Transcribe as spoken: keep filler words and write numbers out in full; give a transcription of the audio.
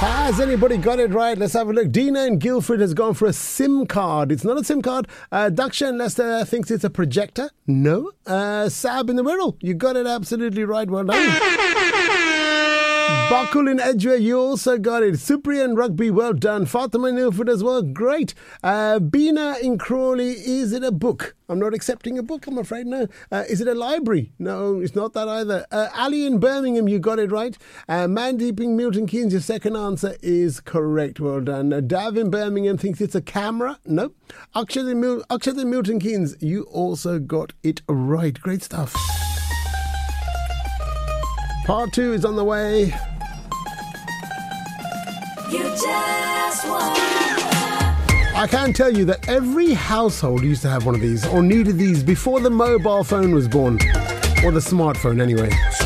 Has anybody got it right? Let's have a look. Dina in Guildford has gone for a SIM card. It's not a SIM card. Uh, Daksha in Leicester thinks it's a projector. No. Uh, Sab in the Wirral. You got it absolutely right. Well done. Bakul in Edgware, you also got it. Cyprian Rugby, well done. Fatima in Ilford as well, great. Uh, Bina in Crawley, is it a book? I'm not accepting a book, I'm afraid, no. Uh, is it a library? No, it's not that either. Uh, Ali in Birmingham, you got it right. Uh, Mandeep in Milton Keynes, your second answer is correct, well done. Uh, Dav in Birmingham thinks it's a camera. No. Akshat in, Mil- Akshat in Milton Keynes, you also got it right. Great stuff. Part two is on the way. You just want. I can tell you that every household used to have one of these or needed these before the mobile phone was born. Or the smartphone anyway.